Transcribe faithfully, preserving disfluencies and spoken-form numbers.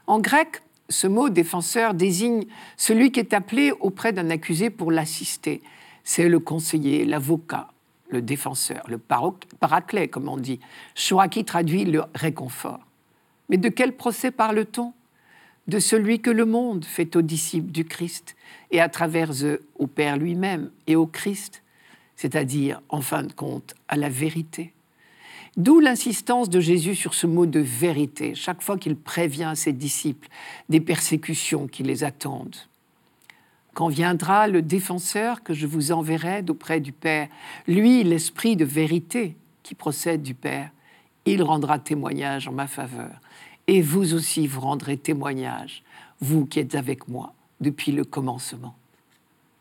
En grec, ce mot défenseur désigne celui qui est appelé auprès d'un accusé pour l'assister. C'est le conseiller, l'avocat, le défenseur, le paraclet, comme on dit. Choix qui traduit le réconfort. Mais de quel procès parle-t-on ? De celui que le monde fait aux disciples du Christ et à travers eux au Père lui-même et au Christ, c'est-à-dire, en fin de compte, à la vérité. D'où l'insistance de Jésus sur ce mot de vérité, chaque fois qu'il prévient ses disciples des persécutions qui les attendent. Quand viendra le défenseur que je vous enverrai d'auprès du Père, lui, l'esprit de vérité qui procède du Père, il rendra témoignage en ma faveur. Et vous aussi, vous rendrez témoignage, vous qui êtes avec moi depuis le commencement.